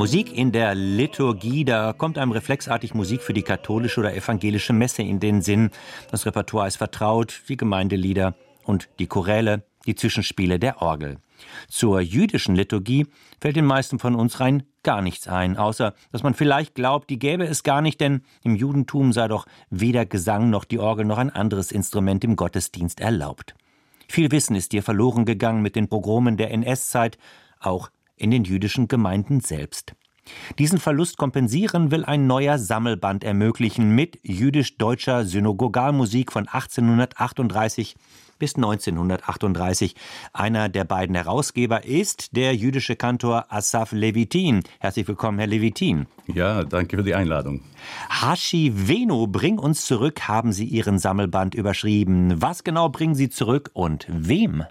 Musik in der Liturgie, da kommt einem reflexartig Musik für die katholische oder evangelische Messe in den Sinn. Das Repertoire ist vertraut, die Gemeindelieder und die Choräle, die Zwischenspiele der Orgel. Zur jüdischen Liturgie fällt den meisten von uns rein gar nichts ein, außer dass man vielleicht glaubt, die gäbe es gar nicht, denn im Judentum sei doch weder Gesang noch die Orgel noch ein anderes Instrument im Gottesdienst erlaubt. Viel Wissen ist hier verloren gegangen mit den Pogromen der NS-Zeit, auch in den jüdischen Gemeinden selbst. Diesen Verlust kompensieren will ein neuer Sammelband ermöglichen mit jüdisch-deutscher Synagogalmusik von 1838 bis 1938. Einer der beiden Herausgeber ist der jüdische Kantor Asaf Levitin. Herzlich willkommen, Herr Levitin. Ja, danke für die Einladung. Hashivenu, bring uns zurück, haben Sie Ihren Sammelband überschrieben. Was genau bringen Sie zurück und wem?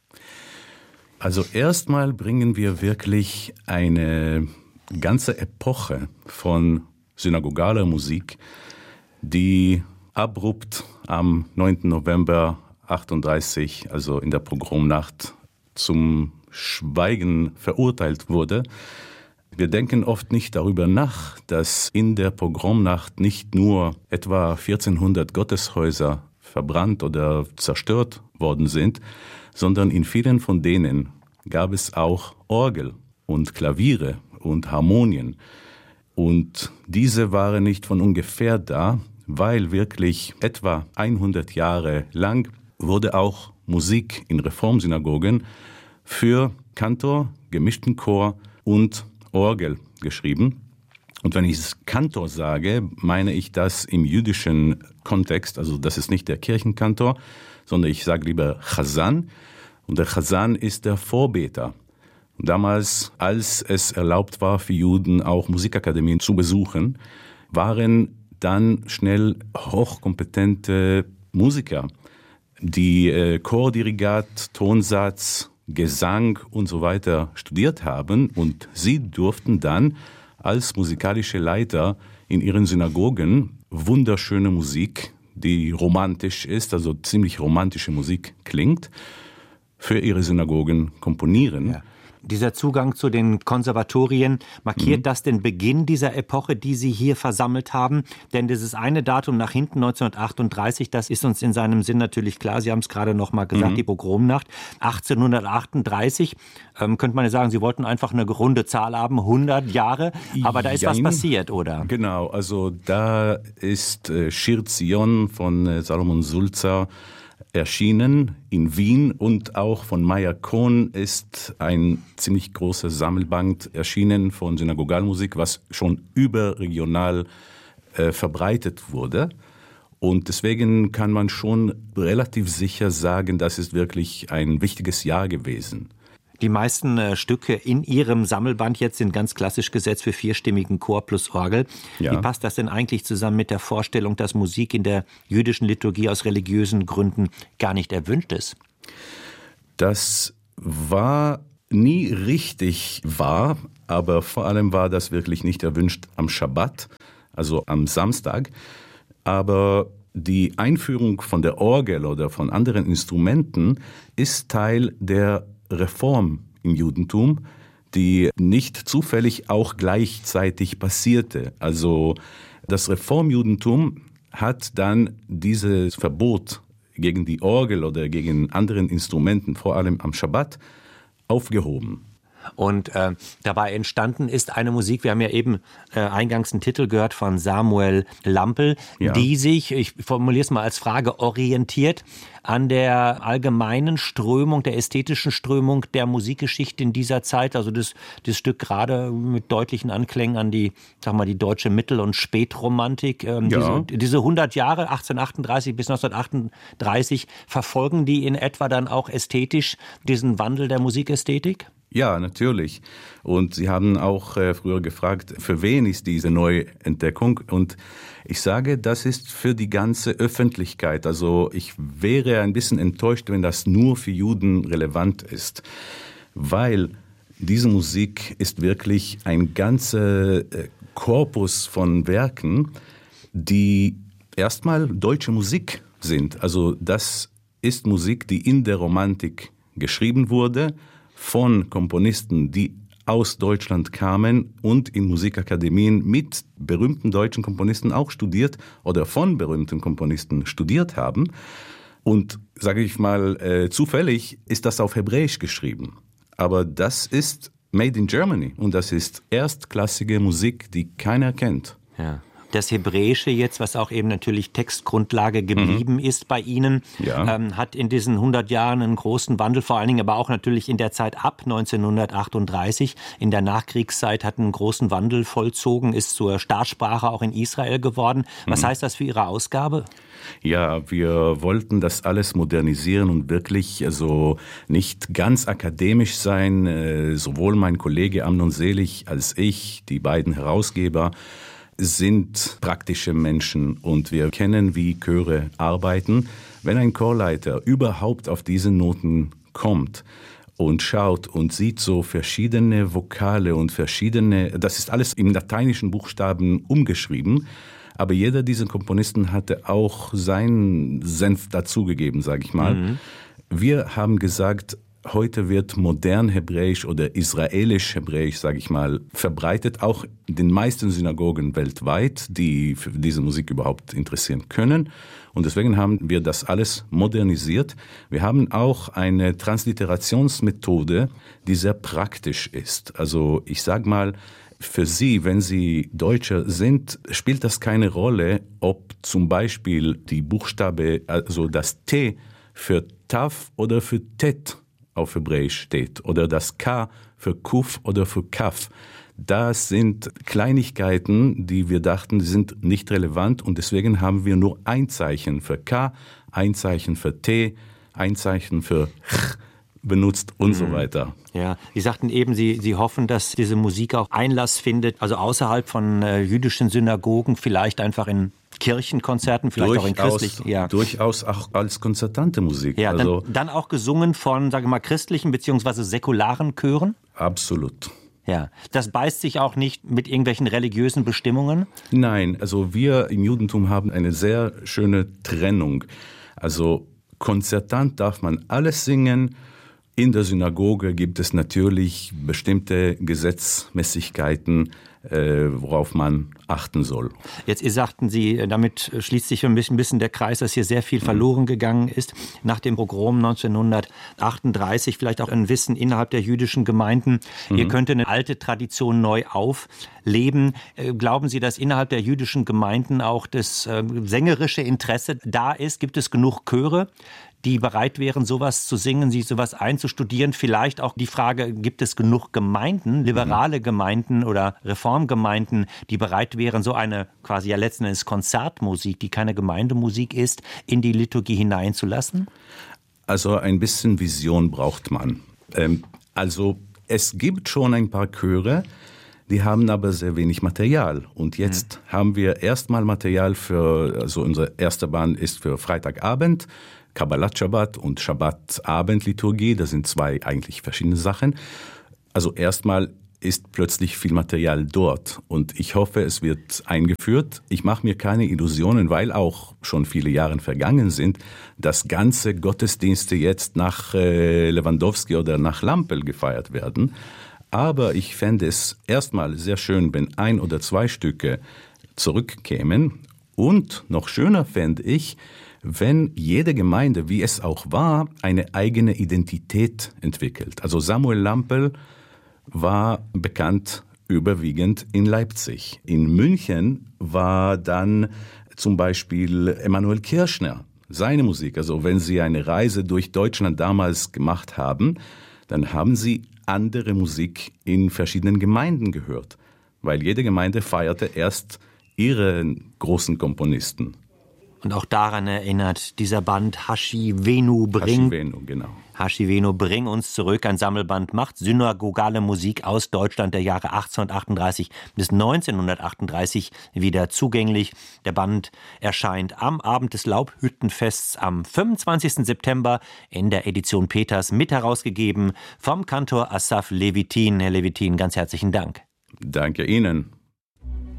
Also erstmal bringen wir wirklich eine ganze Epoche von synagogaler Musik, die abrupt am 9. November 38, also in der Pogromnacht, zum Schweigen verurteilt wurde. Wir denken oft nicht darüber nach, dass in der Pogromnacht nicht nur etwa 1400 Gotteshäuser verbrannt oder zerstört worden sind, sondern in vielen von denen gab es auch Orgel und Klaviere und Harmonien. Und diese waren nicht von ungefähr da, weil wirklich etwa 100 Jahre lang wurde auch Musik in Reformsynagogen für Kantor, gemischten Chor und Orgel geschrieben. Und wenn ich Kantor sage, meine ich das im jüdischen Kontext, also das ist nicht der Kirchenkantor, sondern ich sage lieber Chazan. Und der Chazan ist der Vorbeter. Und damals, als es erlaubt war, für Juden auch Musikakademien zu besuchen, waren dann schnell hochkompetente Musiker, die Chordirigat, Tonsatz, Gesang und so weiter studiert haben. Und sie durften dann als musikalische Leiter in ihren Synagogen wunderschöne Musik, die romantisch ist, also ziemlich romantische Musik klingt, für ihre Synagogen komponieren. Ja. Dieser Zugang zu den Konservatorien, markiert das den Beginn dieser Epoche, die Sie hier versammelt haben? Denn dieses eine Datum nach hinten, 1938, das ist uns in seinem Sinn natürlich klar. Sie haben es gerade noch mal gesagt, die Pogromnacht. 1838, könnte man ja sagen, Sie wollten einfach eine runde Zahl haben, 100 Jahre. Aber da ist was passiert, oder? Genau, also da ist Shir Zion von Salomon Sulzer erschienen in Wien, und auch von Meyer Kohn ist ein ziemlich großer Sammelband erschienen von Synagogalmusik, was schon überregional verbreitet wurde. Und deswegen kann man schon relativ sicher sagen, das ist wirklich ein wichtiges Jahr gewesen. Die meisten Stücke in Ihrem Sammelband jetzt sind ganz klassisch gesetzt für vierstimmigen Chor plus Orgel. Ja. Wie passt das denn eigentlich zusammen mit der Vorstellung, dass Musik in der jüdischen Liturgie aus religiösen Gründen gar nicht erwünscht ist? Das war nie richtig wahr, aber vor allem war das wirklich nicht erwünscht am Schabbat, also am Samstag. Aber die Einführung von der Orgel oder von anderen Instrumenten ist Teil der Reform im Judentum, die nicht zufällig auch gleichzeitig passierte. Also das Reformjudentum hat dann dieses Verbot gegen die Orgel oder gegen anderen Instrumenten, vor allem am Schabbat, aufgehoben. Und dabei entstanden ist eine Musik, wir haben ja eben eingangs einen Titel gehört von Samuel Lampel, ja, die sich, ich formuliere es mal als Frage, orientiert an der allgemeinen Strömung, der ästhetischen Strömung der Musikgeschichte in dieser Zeit. Also das Stück gerade mit deutlichen Anklängen an die, sag mal, die deutsche Mittel- und Spätromantik. Ja. Diese 100 Jahre, 1838 bis 1938, verfolgen die in etwa dann auch ästhetisch diesen Wandel der Musikästhetik? Ja, natürlich. Und Sie haben auch früher gefragt, für wen ist diese Neuentdeckung? Und ich sage, das ist für die ganze Öffentlichkeit. Also ich wäre ein bisschen enttäuscht, wenn das nur für Juden relevant ist, weil diese Musik ist wirklich ein ganzer Korpus von Werken, die erstmal deutsche Musik sind. Also das ist Musik, die in der Romantik geschrieben wurde, von Komponisten, die aus Deutschland kamen und in Musikakademien mit berühmten deutschen Komponisten auch studiert oder von berühmten Komponisten studiert haben. Und, sage ich mal, zufällig ist das auf Hebräisch geschrieben. Aber das ist made in Germany und das ist erstklassige Musik, die keiner kennt. Ja. Das Hebräische jetzt, was auch eben natürlich Textgrundlage geblieben ist bei Ihnen, hat in diesen 100 Jahren einen großen Wandel, vor allen Dingen aber auch natürlich in der Zeit ab 1938, in der Nachkriegszeit hat einen großen Wandel vollzogen, ist zur Staatssprache auch in Israel geworden. Was heißt das für Ihre Ausgabe? Ja, wir wollten das alles modernisieren und wirklich also nicht ganz akademisch sein. Sowohl mein Kollege Amnon Selig als ich, die beiden Herausgeber, sind praktische Menschen und wir kennen, wie Chöre arbeiten. Wenn ein Chorleiter überhaupt auf diese Noten kommt und schaut und sieht so verschiedene Vokale und das ist alles im lateinischen Buchstaben umgeschrieben, aber jeder dieser Komponisten hatte auch seinen Senf dazugegeben, sage ich mal. Wir haben gesagt, heute wird modern Hebräisch oder israelisch Hebräisch, sage ich mal, verbreitet, auch in den meisten Synagogen weltweit, die für diese Musik überhaupt interessieren können. Und deswegen haben wir das alles modernisiert. Wir haben auch eine Transliterationsmethode, die sehr praktisch ist. Also ich sage mal, für Sie, wenn Sie Deutscher sind, spielt das keine Rolle, ob zum Beispiel die Buchstabe, also das T für Tav oder für Tet auf Hebräisch steht oder das K für Kuf oder für Kaf. Das sind Kleinigkeiten, die wir dachten, sind nicht relevant und deswegen haben wir nur ein Zeichen für K, ein Zeichen für T, ein Zeichen für Ch benutzt und so weiter. Ja, Sie sagten eben, Sie hoffen, dass diese Musik auch Einlass findet, also außerhalb von jüdischen Synagogen, vielleicht einfach in Kirchenkonzerten, vielleicht auch in christlichen. Ja. Durchaus auch als konzertante Musik. Ja, dann auch gesungen von, sage ich mal, christlichen bzw. säkularen Chören? Absolut. Ja, das beißt sich auch nicht mit irgendwelchen religiösen Bestimmungen? Nein, also wir im Judentum haben eine sehr schöne Trennung. Also konzertant darf man alles singen. In der Synagoge gibt es natürlich bestimmte Gesetzmäßigkeiten, worauf man achten soll. Jetzt sagten Sie, damit schließt sich ein bisschen der Kreis, dass hier sehr viel verloren gegangen ist. Nach dem Pogrom 1938 vielleicht auch ein Wissen innerhalb der jüdischen Gemeinden. Hier könnte eine alte Tradition neu aufleben. Glauben Sie, dass innerhalb der jüdischen Gemeinden auch das sängerische Interesse da ist? Gibt es genug Chöre, die bereit wären, sowas zu singen, sich sowas einzustudieren? Vielleicht auch die Frage, gibt es genug Gemeinden, liberale Gemeinden oder Reformgemeinden, die bereit wären, so eine quasi ja letzten Endes Konzertmusik, die keine Gemeindemusik ist, in die Liturgie hineinzulassen? Also ein bisschen Vision braucht man. Also es gibt schon ein paar Chöre, die haben aber sehr wenig Material. Und jetzt haben wir erstmal Material also unsere erste Band ist für Freitagabend, Kabbalat Shabbat und Shabbat-Abend-Liturgie, das sind zwei eigentlich verschiedene Sachen. Also erstmal ist plötzlich viel Material dort und ich hoffe, es wird eingeführt. Ich mache mir keine Illusionen, weil auch schon viele Jahre vergangen sind, dass ganze Gottesdienste jetzt nach Lewandowski oder nach Lampel gefeiert werden. Aber ich fände es erstmal sehr schön, wenn 1 oder 2 Stücke zurückkämen. Und noch schöner fände ich, wenn jede Gemeinde, wie es auch war, eine eigene Identität entwickelt. Also Samuel Lampel war bekannt überwiegend in Leipzig. In München war dann zum Beispiel Emanuel Kirchner, seine Musik. Also wenn Sie eine Reise durch Deutschland damals gemacht haben, dann haben Sie andere Musik in verschiedenen Gemeinden gehört, weil jede Gemeinde feierte erst ihre großen Komponisten. Und auch daran erinnert dieser Band Hashi Venu Bring. Hashi Venu, genau. Hashi Venu Bring uns zurück. Ein Sammelband macht synagogale Musik aus Deutschland der Jahre 1838 bis 1938 wieder zugänglich. Der Band erscheint am Abend des Laubhüttenfests am 25. September in der Edition Peters, mit herausgegeben vom Kantor Asaf Levitin. Herr Levitin, ganz herzlichen Dank. Danke Ihnen.